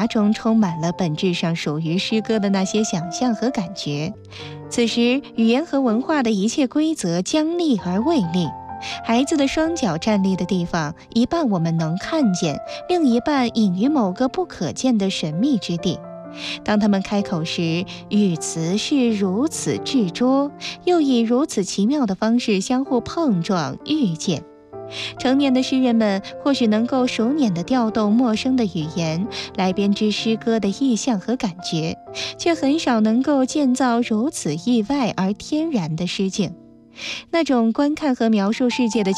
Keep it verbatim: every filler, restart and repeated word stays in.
答中充满了本质上属于诗歌的那些想象和感觉。此时，语言和文化的一切规则僵立而未立。孩子的双脚站立的地方，一半我们能看见，另一半隐于某个不可见的神秘之地。当他们开口时，语词是如此执着，又以如此奇妙的方式相互碰撞遇见。成年的诗人们或许能够熟练地调动陌生的语言来编织诗歌的意象和感觉，却很少能够建造如此意外而天然的诗境。那种观看和描述世界的